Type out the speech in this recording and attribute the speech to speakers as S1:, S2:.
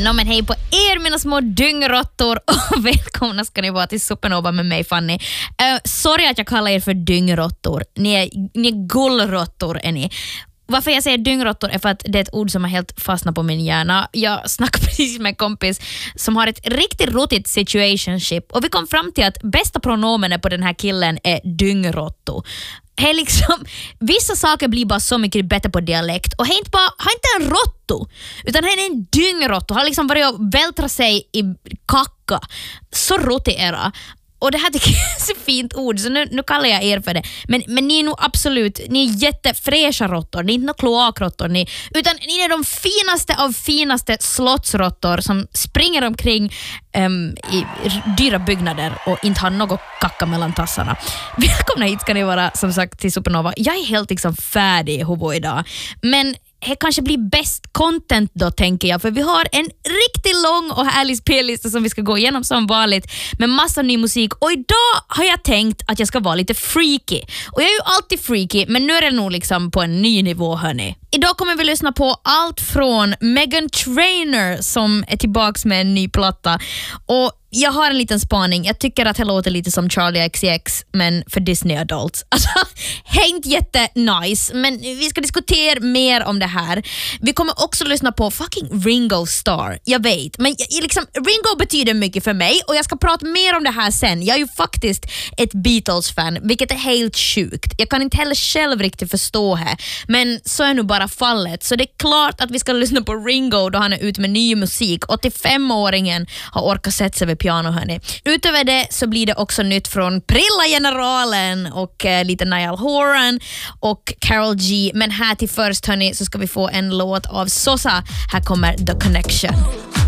S1: Men hej på er mina små dyngrottor och välkomna ska ni vara till Supernova med mig Fanny. Sorry att jag kallar er för dyngrottor. Ni är gullrottor är ni. Varför jag säger dyngrottor är för att det är ett ord som har helt fastnat på min hjärna. Jag snackade precis med en kompis som har ett riktigt rotigt situationship och vi kom fram till att bästa pronomenet på den här killen är dyngrotto. Hey, liksom, vissa saker blir bara så mycket bättre på dialekt och han inte en rotto utan han är en dyngrotto. Han har liksom börjat vältra sig i kacka. Så rotig är det. Och det här tycker jag är så fint ord, så nu kallar jag er för det. Men ni är nog absolut, ni är jättefräscha råttor, ni är inte några kloakrottor, utan ni är de finaste av finaste slottsråttor som springer omkring i dyra byggnader och inte har något kacka mellan tassarna. Välkomna hit ska ni vara som sagt till Supernova. Jag är helt liksom färdig hubo idag, men det kanske blir bäst content då tänker jag, för vi har en riktigt lång och härlig spellista som vi ska gå igenom som vanligt med massa ny musik och idag har jag tänkt att jag ska vara lite freaky och jag är ju alltid freaky men nu är det nog liksom på en ny nivå hörni. Idag kommer vi lyssna på allt från Meghan Trainor som är tillbaks med en ny platta och jag har en liten spaning. Jag tycker att det låter lite som Charlie XCX men för Disney Adults. Alltså, inte jättenice, men vi ska diskutera mer om det här. Vi kommer också lyssna på fucking Ringo Starr. Jag vet, men liksom, Ringo betyder mycket för mig och jag ska prata mer om det här sen. Jag är ju faktiskt ett Beatles-fan, vilket är helt sjukt. Jag kan inte heller själv riktigt förstå det, men så är nu bara fallet. Så det är klart att vi ska lyssna på Ringo då han är ute med ny musik. 85-åringen har orkat sätta sig vid piano hörni. Utöver det så blir det också nytt från Prilla-generalen och lite Niall Horan och Karol G. Men här till först hörni så ska vi få en låt av Sosa. Här kommer The Connection.